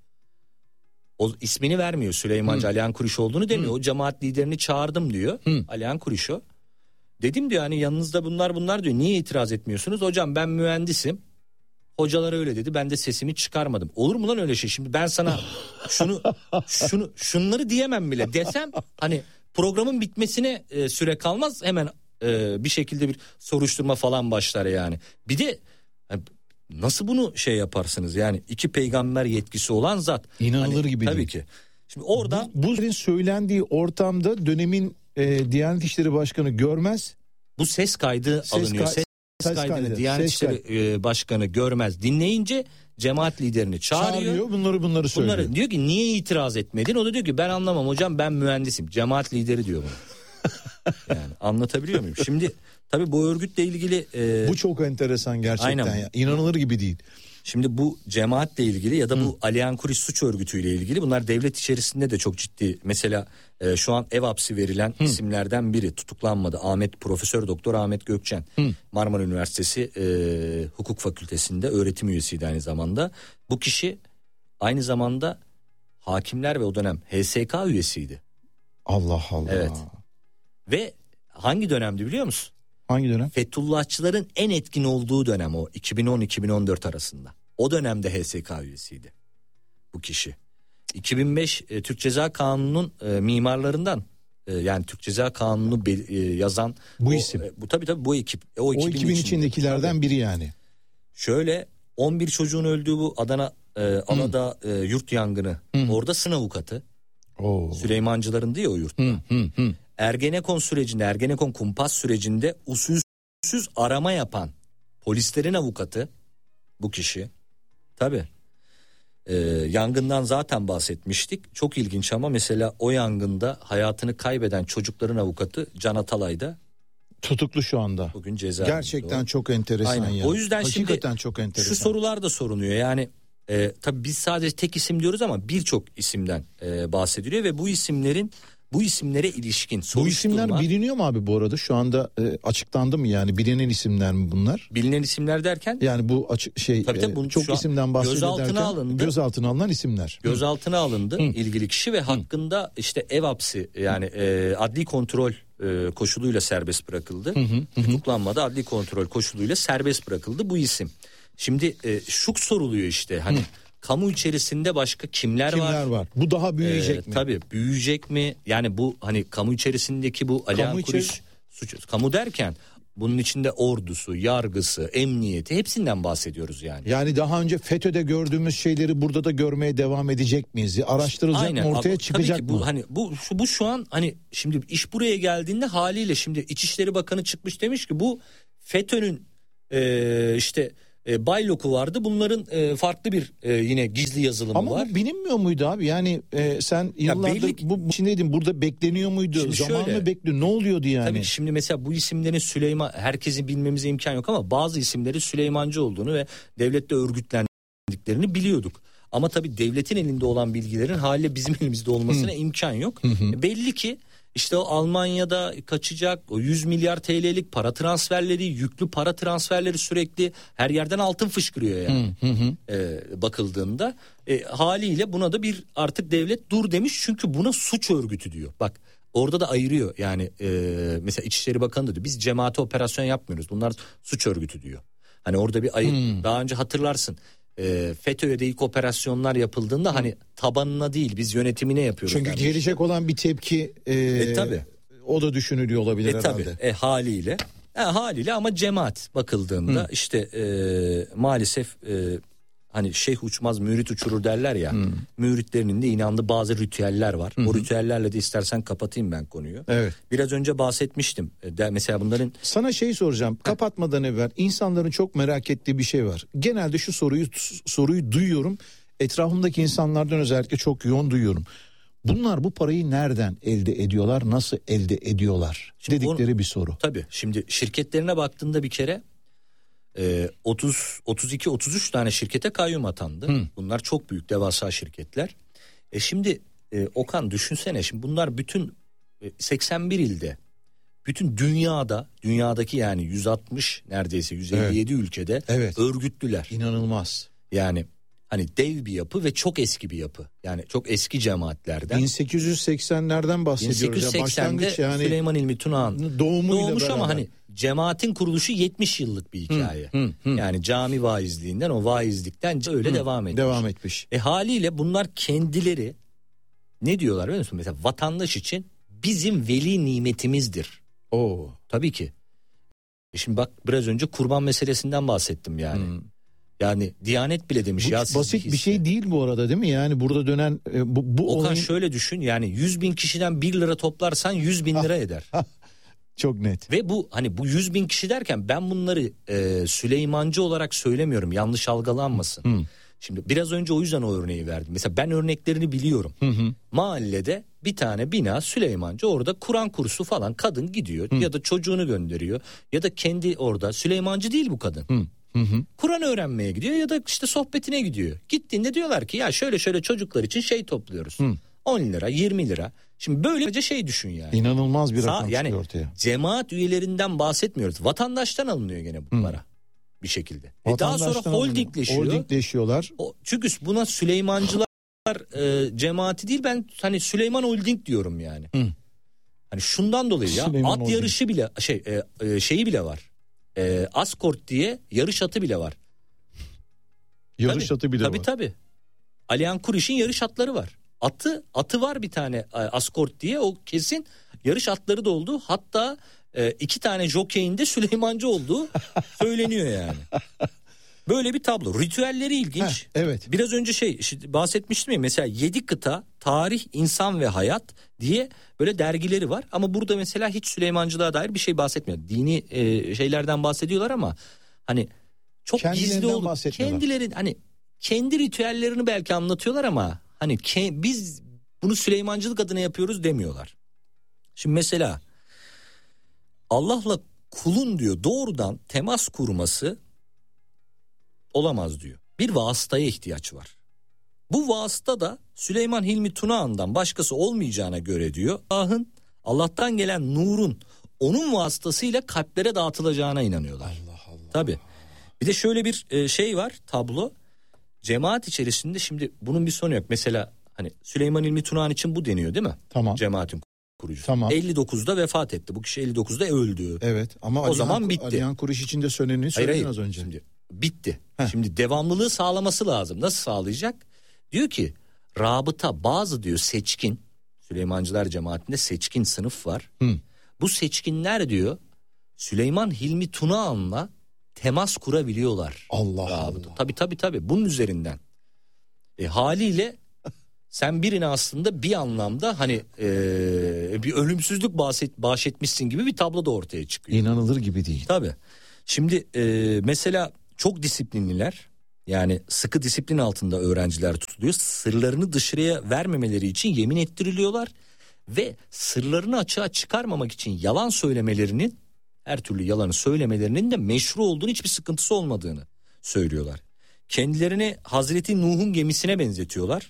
[SPEAKER 1] O ismini vermiyor, Süleymancı Aliyan Kuriş olduğunu demiyor. Hı. O cemaat liderini çağırdım diyor. Hı. Aliyan Kuriş o. Dedim diyor hani yanınızda bunlar bunlar diyor. Niye itiraz etmiyorsunuz? Hocam ben mühendisim. Hocalar öyle dedi, ben de sesimi çıkarmadım. Olur mu lan öyle şey? Şimdi ben sana şunu şunu şunları diyemem bile desem hani programın bitmesine e, süre kalmaz, hemen e, bir şekilde bir soruşturma falan başlar yani. Bir de yani, nasıl bunu şey yaparsınız yani, iki peygamber yetkisi olan zat.
[SPEAKER 2] İnanılır hani, gibi
[SPEAKER 1] tabii
[SPEAKER 2] değil.
[SPEAKER 1] ki. Şimdi orada
[SPEAKER 2] bu, bu söylendiği ortamda dönemin e, Diyanet İşleri Başkanı Görmez,
[SPEAKER 1] bu ses kaydı ses alınıyor. Kay- ses Ses kaydını Diyanet İşleri e, Başkanı Görmez dinleyince cemaat liderini çağırıyor. Çağırıyor
[SPEAKER 2] bunları bunları söylüyor. Bunları
[SPEAKER 1] diyor ki niye itiraz etmedin? O da diyor ki ben anlamam hocam, ben mühendisim. Cemaat lideri diyor bunu. Yani anlatabiliyor muyum? Şimdi tabii bu örgütle ilgili e,
[SPEAKER 2] bu çok enteresan gerçekten. Aynen. Ya. İnanılır gibi değil.
[SPEAKER 1] Şimdi bu cemaatle ilgili ya da bu Hı. Aliyan Kuriş suç örgütüyle ilgili, bunlar devlet içerisinde de çok ciddi. Mesela e, şu an ev hapsi verilen Hı. isimlerden biri tutuklanmadı. Ahmet Profesör Doktor Ahmet Gökçen. Hı. Marmara Üniversitesi e, Hukuk Fakültesi'nde öğretim üyesiydi aynı zamanda. Bu kişi aynı zamanda Hakimler ve o dönem H S K üyesiydi.
[SPEAKER 2] Allah Allah.
[SPEAKER 1] Evet. Ve hangi dönemdi biliyor musun?
[SPEAKER 2] Hangi dönem?
[SPEAKER 1] Fethullahçıların en etkin olduğu dönem o, iki bin on iki bin on dört arasında. O dönemde H S K üyesiydi bu kişi. iki bin beş e, Türk Ceza Kanunu'nun e, mimarlarından, e, yani Türk Ceza Kanunu'nu be, e, yazan
[SPEAKER 2] bu
[SPEAKER 1] o,
[SPEAKER 2] isim.
[SPEAKER 1] E, bu tabii tabii bu ekip.
[SPEAKER 2] E, o, o ekibin içindekilerden tabii. biri yani.
[SPEAKER 1] Şöyle on bir çocuğun öldüğü bu Adana e, Aladağ e, yurt yangını. Hı. Orada sınıf avukatı. Oo. Süleymancıların diye o yurtta. Hı, hı, hı. Ergenekon sürecinde, Ergenekon kumpas sürecinde usulsüz arama yapan polislerin avukatı bu kişi. Tabii. Ee, yangından zaten bahsetmiştik. Çok ilginç ama mesela o yangında hayatını kaybeden çocukların avukatı Can Atalay da
[SPEAKER 2] tutuklu şu anda.
[SPEAKER 1] Bugün cezaevinde.
[SPEAKER 2] Gerçekten o. Çok enteresan.
[SPEAKER 1] Aynen.
[SPEAKER 2] Ya.
[SPEAKER 1] O yüzden
[SPEAKER 2] hakikaten
[SPEAKER 1] şimdi
[SPEAKER 2] çok enteresan.
[SPEAKER 1] Şu sorular da sorunuyor. Yani e, tabii biz sadece tek isim diyoruz ama birçok isimden e, bahsediliyor ve bu isimlerin bu isimlere ilişkin
[SPEAKER 2] bu isimler biliniyor mu abi bu arada? Şu anda e, açıklandı mı yani, bilinen isimler mi bunlar?
[SPEAKER 1] Bilinen isimler derken?
[SPEAKER 2] Yani bu açık şey tabii, tabii, e, çok isimden bahsediyor derken
[SPEAKER 1] alındı.
[SPEAKER 2] Gözaltına alınan isimler.
[SPEAKER 1] Gözaltına alındı Hı. ilgili kişi ve Hı. hakkında işte ev hapsi yani e, adli kontrol e, koşuluyla serbest bırakıldı. Hı hı. Tutuklanmadı, adli kontrol koşuluyla serbest bırakıldı bu isim. Şimdi e, şu soruluyor işte hani Hı. kamu içerisinde başka kimler, kimler var?
[SPEAKER 2] var? Bu daha büyüyecek ee, mi?
[SPEAKER 1] Tabii büyüyecek mi? Yani bu hani kamu içerisindeki bu Aliyan Kuriş içeri... suç, kamu derken Bunun içinde ordusu, yargısı, emniyeti, hepsinden bahsediyoruz yani.
[SPEAKER 2] Yani daha önce FETÖ'de gördüğümüz şeyleri burada da görmeye devam edecek miyiz? Araştırılacak
[SPEAKER 1] Aynen.
[SPEAKER 2] mı, ortaya
[SPEAKER 1] Abi,
[SPEAKER 2] çıkacak
[SPEAKER 1] tabii ki
[SPEAKER 2] mı?
[SPEAKER 1] Bu hani bu şu, bu şu an hani şimdi iş buraya geldiğinde haliyle şimdi İçişleri Bakanı çıkmış demiş ki bu FETÖ'nün e, işte E, Baylok'u vardı. Bunların e, farklı bir e, yine gizli yazılımı
[SPEAKER 2] Ama
[SPEAKER 1] var.
[SPEAKER 2] Ama bu bilinmiyor muydu abi? Yani e, sen yıllardır belli... bu içindeydin. Burada bekleniyor muydu? Şimdi Zaman şöyle, mı bekliyor? Ne oluyordu yani?
[SPEAKER 1] Tabii şimdi mesela bu isimlerin Süleyman, herkesin bilmemize imkan yok ama bazı isimleri Süleymancı olduğunu ve devlette örgütlendiklerini biliyorduk. Ama tabii devletin elinde olan bilgilerin haliyle bizim elimizde olmasına Hı. imkan yok. Hı hı. Belli ki İşte o Almanya'da kaçacak o yüz milyar T L'lik para transferleri, yüklü para transferleri sürekli her yerden altın fışkırıyor yani. Hı hı. Ee, bakıldığında e, haliyle buna da bir artık devlet dur demiş çünkü buna suç örgütü diyor. Bak orada da ayırıyor yani e, mesela İçişleri Bakanı da diyor biz cemaate operasyon yapmıyoruz, bunlar suç örgütü diyor. Hani orada bir ayır, hı. daha önce hatırlarsın. E, FETÖ'ye de ilk operasyonlar yapıldığında Hı. hani tabanına değil biz yönetimine yapıyoruz.
[SPEAKER 2] Çünkü dermiş. Gelecek olan bir tepki e, e, tabii. O da düşünülüyor olabilir e, herhalde.
[SPEAKER 1] Tabii. E, haliyle e, haliyle ama cemaat bakıldığında Hı. işte e, maalesef e, hani şeyh uçmaz mürit uçurur derler ya. Hı. Müritlerinin de inandığı bazı ritüeller var. Hı. O ritüellerle de istersen kapatayım ben konuyu. Evet. Biraz önce bahsetmiştim. De, mesela bunların...
[SPEAKER 2] Sana şey soracağım. Ha. Kapatmadan evvel insanların çok merak ettiği bir şey var. Genelde şu soruyu soruyu duyuyorum. Etrafımdaki insanlardan özellikle çok yoğun duyuyorum. Bunlar bu parayı nereden elde ediyorlar? Nasıl elde ediyorlar? Şimdi dedikleri onu, bir soru.
[SPEAKER 1] Tabii. Şimdi şirketlerine baktığında bir kere otuz otuz iki otuz üç tane şirkete kayyum atandı. Hı. Bunlar çok büyük devasa şirketler. E şimdi e, Okan düşünsene şimdi bunlar bütün e, seksen bir ilde, bütün dünyada, dünyadaki yani yüz altmış neredeyse yüz elli yedi evet. ülkede evet. örgütlüler.
[SPEAKER 2] İnanılmaz.
[SPEAKER 1] Yani hani dev bir yapı ve çok eski bir yapı. Yani çok eski cemaatlerden.
[SPEAKER 2] bin sekiz yüz seksenlerden bahsediyoruz.
[SPEAKER 1] bin sekiz yüz seksende ya, yani Süleyman Hilmi Tunağan doğmuş ama hani cemaatin kuruluşu yetmiş yıllık bir hikaye. Hı, hı, hı. Yani cami vaizliğinden o vaizlikten öyle hı, devam etmiş.
[SPEAKER 2] Devam etmiş.
[SPEAKER 1] E haliyle bunlar kendileri ne diyorlar biliyor musun? Mesela vatandaş için bizim veli nimetimizdir.
[SPEAKER 2] Oo.
[SPEAKER 1] Tabii ki. E şimdi bak biraz önce kurban meselesinden bahsettim yani. Hı. Yani Diyanet bile demiş
[SPEAKER 2] bu
[SPEAKER 1] ya.
[SPEAKER 2] Basit bir şey değil bu arada değil mi? Yani burada dönen e, bu, bu
[SPEAKER 1] Okan
[SPEAKER 2] olayın...
[SPEAKER 1] şöyle düşün yani yüz bin kişiden bir lira toplarsan yüz bin lira eder.
[SPEAKER 2] Çok net.
[SPEAKER 1] Ve bu hani bu yüz bin kişi derken ben bunları e, Süleymancı olarak söylemiyorum, yanlış algılanmasın. Hı. Şimdi biraz önce o yüzden o örneği verdim. Mesela ben örneklerini biliyorum. Hı hı. Mahallede bir tane bina Süleymancı, orada Kur'an kursu falan kadın gidiyor hı. ya da çocuğunu gönderiyor ya da kendi orada Süleymancı değil bu kadın. Hı. Hı hı. Kur'an öğrenmeye gidiyor ya da işte sohbetine gidiyor. Gittiğinde diyorlar ki ya şöyle şöyle çocuklar için şey topluyoruz. Hı. on lira yirmi lira. Şimdi böylece şey düşün yani.
[SPEAKER 2] İnanılmaz bir rakam
[SPEAKER 1] Sağ, yani
[SPEAKER 2] çıkıyor ortaya.
[SPEAKER 1] Cemaat üyelerinden bahsetmiyoruz. Vatandaştan alınıyor gene bu para. Hı. Bir şekilde. E daha sonra holdingleşiyor.
[SPEAKER 2] Holdingleşiyorlar.
[SPEAKER 1] O, çünkü buna Süleymancılar e, cemaati değil, ben hani Süleyman Holding diyorum yani. Hı. Hani şundan dolayı ya Süleyman at Holding. Yarışı bile şey e, e, şeyi bile var. E, Ascort diye yarış atı bile var.
[SPEAKER 2] Yarış tabii, atı bile
[SPEAKER 1] tabii,
[SPEAKER 2] var.
[SPEAKER 1] Tabii tabii. Alihan Kuriş'in yarış atları var. Atı atı var bir tane Ascort diye, o kesin yarış atları da oldu. Hatta e, iki tane jockey'in de Süleymancı olduğu söyleniyor yani. Böyle bir tablo. Ritüelleri ilginç.
[SPEAKER 2] Heh, evet.
[SPEAKER 1] Biraz önce şey işte bahsetmiştim ya, mesela yedi kıta, tarih, insan ve hayat diye böyle dergileri var. Ama burada mesela hiç Süleymancılığa dair bir şey bahsetmiyor. Dini e, şeylerden bahsediyorlar ama hani çok gizli olup kendileri hani kendi ritüellerini belki anlatıyorlar ama hani ke, biz bunu Süleymancılık adına yapıyoruz demiyorlar. Şimdi mesela Allah'la kulun diyor doğrudan temas kurması olamaz diyor. Bir vasıtaya ihtiyaç var. Bu vasıta da Süleyman Hilmi Tunağan'dan başkası olmayacağına göre diyor, Allah'ın, Allah'tan gelen nurun onun vasıtasıyla kalplere dağıtılacağına inanıyorlar.
[SPEAKER 2] Allah Allah.
[SPEAKER 1] Tabii. Bir de şöyle bir şey var, tablo. Cemaat içerisinde şimdi bunun bir sonu yok. Mesela hani Süleyman Hilmi Tunağan için bu deniyor değil mi?
[SPEAKER 2] Tamam.
[SPEAKER 1] Cemaatin kurucusu.
[SPEAKER 2] Tamam.
[SPEAKER 1] elli dokuzda vefat etti. Bu kişi elli dokuzda öldü.
[SPEAKER 2] Evet ama o Alihan, zaman bitti. Alihan Kuriş için de söyleneni söyledin az önce.
[SPEAKER 1] Şimdi bitti. Heh. Şimdi devamlılığı sağlaması lazım. Nasıl sağlayacak? Diyor ki rabıta, bazı diyor seçkin, Süleymancılar cemaatinde seçkin sınıf var. Hı. Bu seçkinler diyor Süleyman Hilmi Tunahan'la temas kurabiliyorlar.
[SPEAKER 2] Allah
[SPEAKER 1] Rabıta.
[SPEAKER 2] Allah.
[SPEAKER 1] Tabii tabii tabii bunun üzerinden. E, haliyle sen birine aslında bir anlamda hani e, bir ölümsüzlük bahset, bahşetmişsin gibi bir tablo da ortaya çıkıyor.
[SPEAKER 2] İnanılır gibi değil.
[SPEAKER 1] Tabii. Şimdi e, mesela çok disiplinliler, yani sıkı disiplin altında öğrenciler tutuluyor. Sırlarını dışarıya vermemeleri için yemin ettiriliyorlar ve sırlarını açığa çıkarmamak için yalan söylemelerinin, her türlü yalanı söylemelerinin de meşru olduğunu, hiçbir sıkıntısı olmadığını söylüyorlar. Kendilerini Hazreti Nuh'un gemisine benzetiyorlar.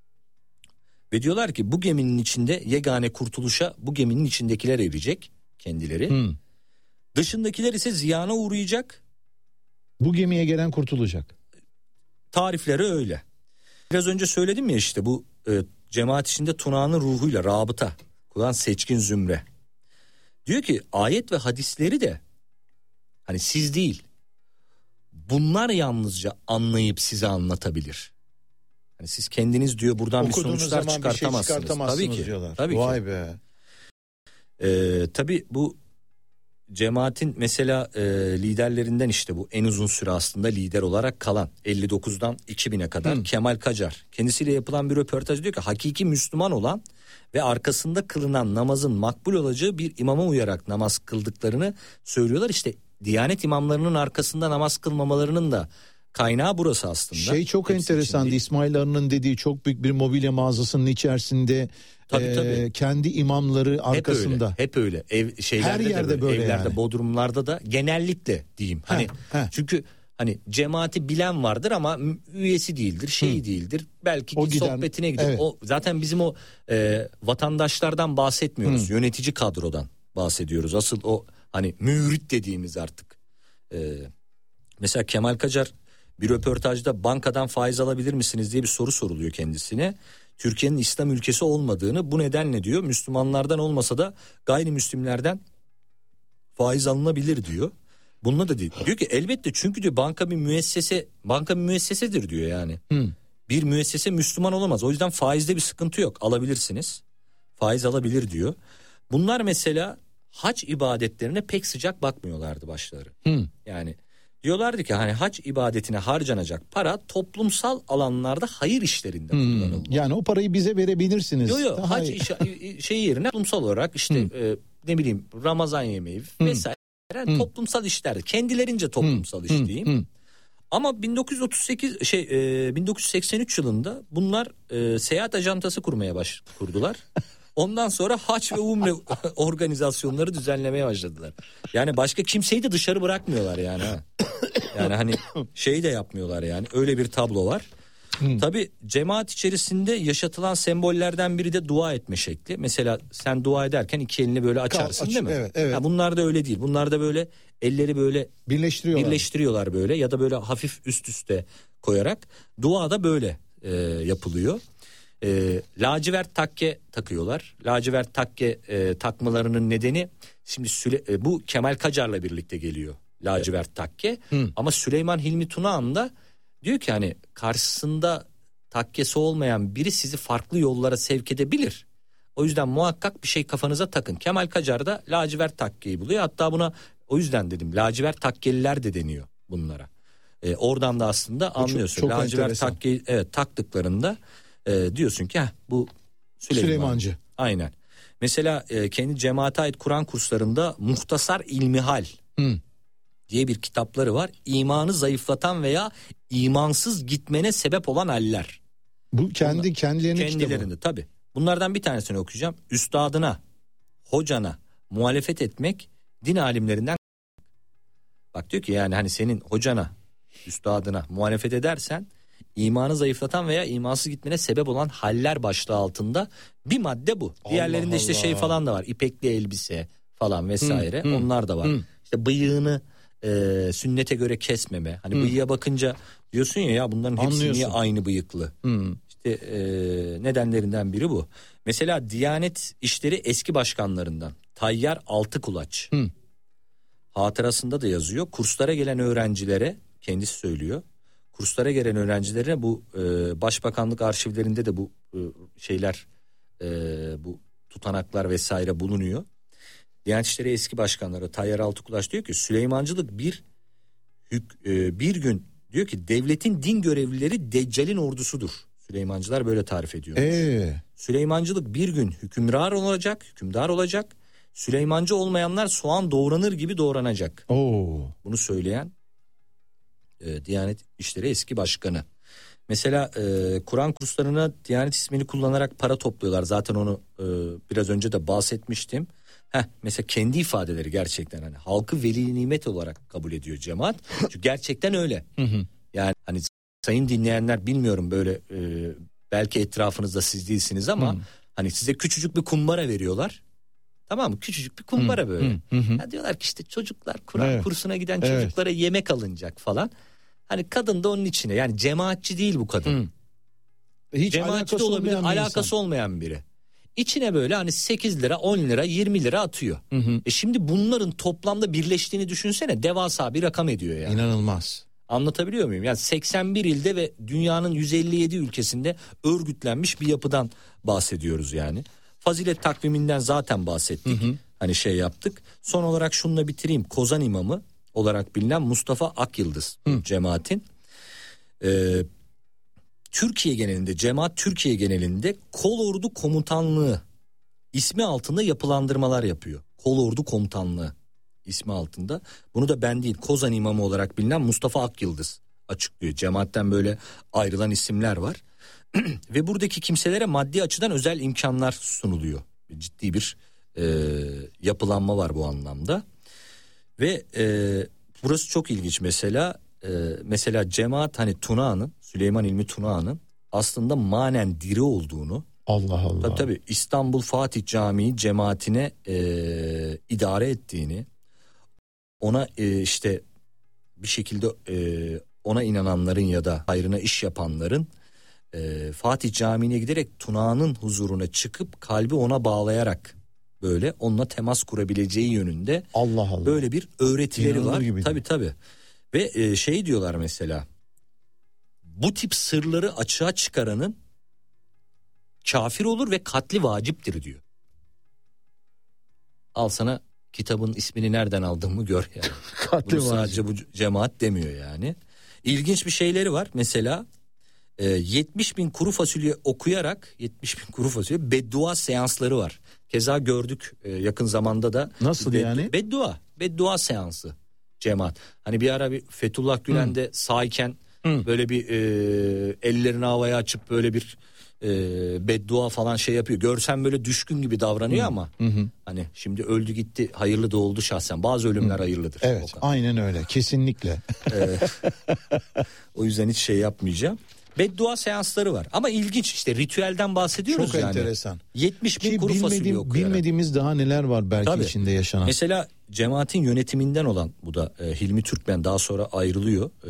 [SPEAKER 1] Ve diyorlar ki bu geminin içinde yegane kurtuluşa bu geminin içindekiler erecek kendileri. Hmm. Dışındakiler ise ziyana uğrayacak.
[SPEAKER 2] Bu gemiye gelen kurtulacak.
[SPEAKER 1] Tarifleri öyle. Biraz önce söyledim ya işte bu e, cemaat içinde Tuna'nın ruhuyla rabıta kuran seçkin zümre. Diyor ki ayet ve hadisleri de hani siz değil, bunlar yalnızca anlayıp size anlatabilir. Hani siz kendiniz diyor buradan okuduğunuz bir sonuçlar çıkartamazsınız. Bir şey çıkartamazsınız tabii ki. Diyorlar. Tabii
[SPEAKER 2] Vay
[SPEAKER 1] ki.
[SPEAKER 2] be.
[SPEAKER 1] Ee, tabii bu cemaatin mesela e, liderlerinden işte bu en uzun süre aslında lider olarak kalan elli dokuzdan iki bine kadar hmm. Kemal Kacar. Kendisiyle yapılan bir röportaj diyor ki hakiki Müslüman olan ve arkasında kılınan namazın makbul olacağı bir imama uyarak namaz kıldıklarını söylüyorlar. İşte Diyanet imamlarının arkasında namaz kılmamalarının da kaynağı burası aslında.
[SPEAKER 2] Şey çok enteresandı, İsmail Arı'nın dediği çok büyük bir mobilya mağazasının içerisinde tabii, e, tabii. kendi imamları arkasında.
[SPEAKER 1] Hep öyle. Hep öyle. Ev şeylerde her yerde de böyle, böyle evlerde, yani. Bodrumlarda da genellikle diyeyim. Hani heh, heh. Çünkü hani cemaati bilen vardır ama üyesi değildir, şeyi Hı. değildir. Belki o giden, sohbetine gidiyor. Evet. O zaten bizim o e, vatandaşlardan bahsetmiyoruz. Hı. Yönetici kadrodan bahsediyoruz. Asıl o hani mürit dediğimiz artık. E, mesela Kemal Kacar bir röportajda bankadan faiz alabilir misiniz diye bir soru soruluyor kendisine. Türkiye'nin İslam ülkesi olmadığını, bu nedenle diyor Müslümanlardan olmasa da gayrimüslimlerden faiz alınabilir diyor. Bununla da değil. Diyor ki elbette, çünkü diyor banka bir müessese, banka bir müessesedir diyor yani. Hmm. Bir müessese Müslüman olamaz. O yüzden faizde bir sıkıntı yok. Alabilirsiniz. Faiz alabilir diyor. Bunlar mesela hac ibadetlerine pek sıcak bakmıyorlardı başları. Hmm. Yani diyorlardı ki hani hac ibadetine harcanacak para toplumsal alanlarda hayır işlerinde hmm. kullanılmalı.
[SPEAKER 2] Yani o parayı bize verebilirsiniz.
[SPEAKER 1] Yok yok hac iş, şey yerine toplumsal olarak işte hmm. e, ne bileyim Ramazan yemeği hmm. vesaire yani hmm. toplumsal işler. Kendilerince toplumsal hmm. iş diyeyim. Hmm. Ama bin dokuz yüz otuz sekiz şey e, bin dokuz yüz seksen üç yılında bunlar e, seyahat ajantası kurmaya baş kurdular. Ondan sonra hac ve umre organizasyonları düzenlemeye başladılar. Yani başka kimseyi de dışarı bırakmıyorlar yani. Ha. Yani hani şey de yapmıyorlar yani. Öyle bir tablo var. Hmm. Tabii cemaat içerisinde yaşatılan sembollerden biri de dua etme şekli. Mesela sen dua ederken iki elini böyle açarsın Kal, aç, değil mi?
[SPEAKER 2] Evet, evet.
[SPEAKER 1] Ha, bunlar da öyle değil. Bunlar da böyle elleri böyle
[SPEAKER 2] birleştiriyorlar.
[SPEAKER 1] Birleştiriyorlar böyle ya da böyle hafif üst üste koyarak. Dua da böyle e, yapılıyor. E, lacivert takke takıyorlar. Lacivert takke e, takmalarının nedeni şimdi Süle, e, bu Kemal Kacar'la birlikte geliyor. Lacivert takke. Hı. Ama Süleyman Hilmi Tunahan da diyor ki hani karşısında takkesi olmayan biri sizi farklı yollara sevk edebilir. O yüzden muhakkak bir şey kafanıza takın. Kemal Kacar da lacivert takkeyi buluyor. Hatta buna o yüzden dedim lacivert takkeliler de deniyor bunlara. E, oradan da aslında anlıyorsun. Çok, çok lacivert takkeyi evet taktıklarında e, diyorsun ki heh, bu Süleyman.
[SPEAKER 2] Süleymancı.
[SPEAKER 1] Aynen. Mesela e, kendi cemaate ait Kur'an kurslarında Muhtasar İlmihal hmm. diye bir kitapları var. İmanı zayıflatan veya imansız gitmene sebep olan haller.
[SPEAKER 2] Bu kendi Bunlar, kendilerinin
[SPEAKER 1] kendilerinde kitabı. Tabii. Bunlardan bir tanesini okuyacağım. Üstadına, hocana muhalefet etmek din alimlerinden. Bak diyor ki yani hani senin hocana, üstadına muhalefet edersen imanı zayıflatan veya imansız gitmene sebep olan haller başlığı altında bir madde bu. Allah Diğerlerinde Allah. işte şey falan da var. İpekli elbise falan vesaire. Hmm, hmm, Onlar da var. Hmm. İşte bıyığını e, sünnete göre kesmeme. Hani hmm. bıyığa bakınca diyorsun ya ya bunların hepsi Anlıyorsun. niye aynı bıyıklı? Hmm. İşte e, nedenlerinden biri bu. Mesela Diyanet İşleri eski başkanlarından Tayyar Altıkulaç hmm. hatırasında da yazıyor. Kurslara gelen öğrencilere kendisi söylüyor. Kurslara gelen öğrencilere bu e, başbakanlık arşivlerinde de bu e, şeyler e, bu tutanaklar vesaire bulunuyor. Diyanet İşleri eski başkanları Tayyar Altıkulaş diyor ki Süleymancılık bir hük, bir gün diyor ki devletin din görevlileri Deccal'in ordusudur. Süleymancılar böyle tarif ediyor.
[SPEAKER 2] Ee?
[SPEAKER 1] Süleymancılık bir gün hükümdar olacak, hükümdar olacak. Süleymancı olmayanlar soğan doğranır gibi doğranacak.
[SPEAKER 2] Oo.
[SPEAKER 1] Bunu söyleyen e, Diyanet İşleri eski başkanı. Mesela e, Kur'an kurslarına Diyanet ismini kullanarak para topluyorlar. Zaten onu e, biraz önce de bahsetmiştim. Heh, mesela kendi ifadeleri gerçekten hani halkı veli nimet olarak kabul ediyor cemaat. Çünkü gerçekten öyle. Yani hani sayın dinleyenler bilmiyorum böyle e, belki etrafınızda siz değilsiniz ama hı. hani size küçücük bir kumbara veriyorlar. Tamam mı? Küçücük bir kumbara hı. böyle. Hı. Hı. Ya diyorlar ki işte çocuklar Kur'an evet. kursuna giden evet. çocuklara yemek alınacak falan. Hani kadın da onun içine yani cemaatçi değil bu kadın. Hı. Hiç cemaatçi de olabilir alakası insan. olmayan biri. İçine böyle hani sekiz lira on lira yirmi lira atıyor. Hı hı. E şimdi bunların toplamda birleştiğini düşünsene devasa bir rakam ediyor yani.
[SPEAKER 2] İnanılmaz.
[SPEAKER 1] Anlatabiliyor muyum? Yani seksen bir ilde ve dünyanın yüz elli yedi ülkesinde örgütlenmiş bir yapıdan bahsediyoruz yani. Fazilet takviminden zaten bahsettik. Hı hı. Hani şey yaptık. Son olarak şununla bitireyim. Kozan imamı olarak bilinen Mustafa Akyıldız hı. cemaatin. Ee, Türkiye genelinde cemaat Türkiye genelinde Kolordu Komutanlığı ismi altında yapılandırmalar yapıyor. Kolordu Komutanlığı ismi altında. Bunu da ben değil Kozan imamı olarak bilinen Mustafa Akyıldız açıklıyor. Cemaatten böyle ayrılan isimler var. Ve buradaki kimselere maddi açıdan özel imkanlar sunuluyor. Ciddi bir e, yapılanma var bu anlamda. Ve e, burası çok ilginç mesela. E, mesela cemaat hani Tunağan'ın Süleyman İlmi Tunağan'ın aslında manen diri olduğunu.
[SPEAKER 2] Allah Allah.
[SPEAKER 1] Tabii tabii İstanbul Fatih Camii cemaatine e, idare ettiğini. Ona e, işte bir şekilde e, ona inananların ya da hayrına iş yapanların e, Fatih Camii'ne giderek Tunağan'ın huzuruna çıkıp kalbi ona bağlayarak böyle onunla temas kurabileceği yönünde
[SPEAKER 2] Allah Allah.
[SPEAKER 1] böyle bir öğretileri İnanılır var. Gibi. Tabii tabii. Ve e, şey diyorlar mesela bu tip sırları açığa çıkaranın kafir olur ve katli vaciptir diyor. Al sana kitabın ismini nereden aldığımı gör yani. Katli Bunu sadece bu cemaat demiyor yani. İlginç bir şeyleri var. Mesela e, yetmiş bin kuru fasulye okuyarak yetmiş bin kuru fasulye beddua seansları var. Keza gördük e, yakın zamanda da.
[SPEAKER 2] Nasıl bed, yani?
[SPEAKER 1] Beddua. Beddua seansı cemaat. Hani bir ara bir Fethullah Gülen de sağyken Hı. böyle bir e, ellerini havaya açıp böyle bir e, beddua falan şey yapıyor. Görsen böyle düşkün gibi davranıyor hı. ama hı hı. hani şimdi öldü gitti hayırlı da oldu şahsen. Bazı ölümler hı. hayırlıdır.
[SPEAKER 2] Evet Okan. Aynen öyle kesinlikle.
[SPEAKER 1] e, o yüzden hiç şey yapmayacağım. Beddua seansları var ama ilginç işte ritüelden bahsediyoruz
[SPEAKER 2] çok
[SPEAKER 1] yani.
[SPEAKER 2] Çok enteresan.
[SPEAKER 1] yetmiş bin kuru fasulye okuyarak.
[SPEAKER 2] Bilmediğimiz daha neler var belki Tabii. içinde yaşanan.
[SPEAKER 1] Mesela cemaatin yönetiminden olan bu da e, Hilmi Türkmen daha sonra ayrılıyor. E,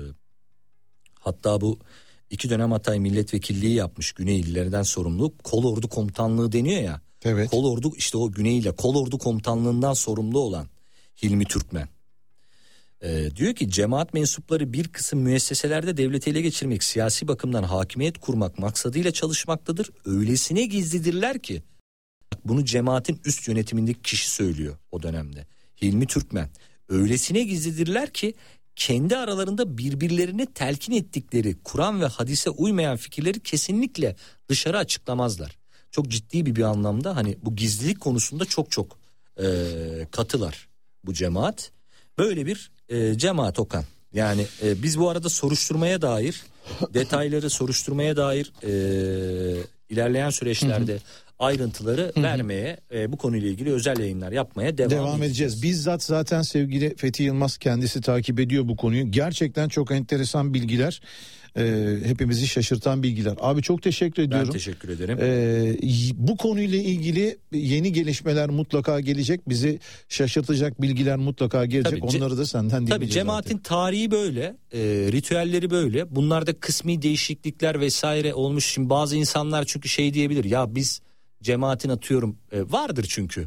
[SPEAKER 1] hatta bu iki dönem Hatay milletvekilliği yapmış Güneylilerden sorumlu. Kolordu Komutanlığı deniyor ya.
[SPEAKER 2] Evet.
[SPEAKER 1] Kolordu işte o Güneyliler Kolordu Komutanlığından sorumlu olan Hilmi Türkmen. Ee, diyor ki cemaat mensupları bir kısım müesseselerde devleti ele geçirmek, siyasi bakımdan hakimiyet kurmak maksadıyla çalışmaktadır. Öylesine gizlidirler ki bunu cemaatin üst yönetimindeki kişi söylüyor o dönemde. Hilmi Türkmen. Öylesine gizlidirler ki kendi aralarında birbirlerine telkin ettikleri Kur'an ve hadise uymayan fikirleri kesinlikle dışarı açıklamazlar. Çok ciddi bir bir anlamda hani bu gizlilik konusunda çok çok e, katılar bu cemaat. Böyle bir e, cemaat Okan. Yani e, biz bu arada soruşturmaya dair detayları soruşturmaya dair e, ilerleyen süreçlerde hı hı. ayrıntıları hı hı. vermeye e, bu konuyla ilgili özel yayınlar yapmaya devam, devam edeceğiz. edeceğiz.
[SPEAKER 2] Bizzat zaten sevgili Fethi Yılmaz kendisi takip ediyor bu konuyu. Gerçekten çok enteresan bilgiler. Ee, hepimizi şaşırtan bilgiler. Abi çok teşekkür ediyorum.
[SPEAKER 1] Ben teşekkür ederim.
[SPEAKER 2] Ee, bu konuyla ilgili yeni gelişmeler mutlaka gelecek. Bizi şaşırtacak bilgiler mutlaka gelecek. Tabii, Onları da senden dinleyeceğiz.
[SPEAKER 1] Tabii cemaatin zaten. Tarihi böyle, e, ritüelleri böyle. Bunlarda kısmi değişiklikler vesaire olmuş. Şimdi bazı insanlar çünkü şey diyebilir. Ya biz cemaatin atıyorum e, vardır çünkü.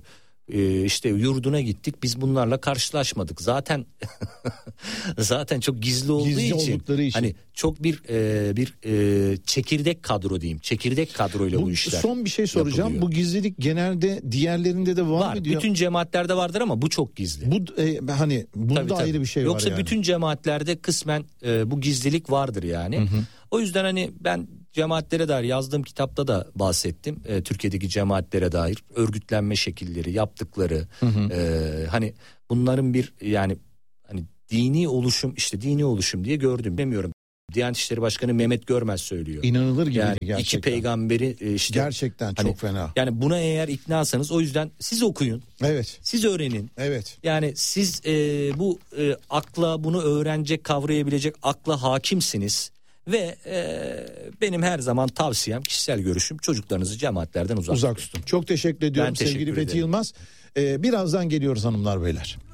[SPEAKER 1] e, işte yurduna gittik, biz bunlarla karşılaşmadık. Zaten zaten çok gizli olduğu
[SPEAKER 2] gizli
[SPEAKER 1] için,
[SPEAKER 2] için
[SPEAKER 1] hani çok bir e, bir e, çekirdek kadro diyeyim. Çekirdek kadroyla bu, bu işler.
[SPEAKER 2] Son bir şey soracağım.
[SPEAKER 1] Yapılıyor.
[SPEAKER 2] Bu gizlilik genelde diğerlerinde de var,
[SPEAKER 1] var
[SPEAKER 2] mı diyor?
[SPEAKER 1] Bütün cemaatlerde vardır ama bu çok gizli.
[SPEAKER 2] Bu e, hani bunda
[SPEAKER 1] tabii, tabii.
[SPEAKER 2] ayrı bir şey
[SPEAKER 1] Yoksa
[SPEAKER 2] var yani.
[SPEAKER 1] Yoksa bütün cemaatlerde kısmen e, bu gizlilik vardır yani. Hı hı. O yüzden hani ben cemaatlere dair yazdığım kitapta da bahsettim. E, Türkiye'deki cemaatlere dair örgütlenme şekilleri, yaptıkları, hı hı. E, hani bunların bir yani hani dini oluşum, işte dini oluşum diye gördüm. Bilmiyorum. Diyanet İşleri Başkanı Mehmet Görmez söylüyor.
[SPEAKER 2] İnanılır gibi
[SPEAKER 1] yani
[SPEAKER 2] gerçekten.
[SPEAKER 1] İki peygamberi işte.
[SPEAKER 2] Gerçekten
[SPEAKER 1] hani,
[SPEAKER 2] çok fena.
[SPEAKER 1] Yani buna eğer iknasanız, o yüzden siz okuyun.
[SPEAKER 2] Evet.
[SPEAKER 1] Siz öğrenin.
[SPEAKER 2] Evet.
[SPEAKER 1] Yani siz e, bu e, akla, bunu öğrenecek, kavrayabilecek akla hakimsiniz. Ve e, benim her zaman tavsiyem, kişisel görüşüm, çocuklarınızı cemaatlerden uzak,
[SPEAKER 2] uzak tutun. Çok teşekkür ediyorum
[SPEAKER 1] ben teşekkür
[SPEAKER 2] sevgili
[SPEAKER 1] ederim.
[SPEAKER 2] Fethi Yılmaz. Ee, birazdan geliyoruz hanımlar beyler.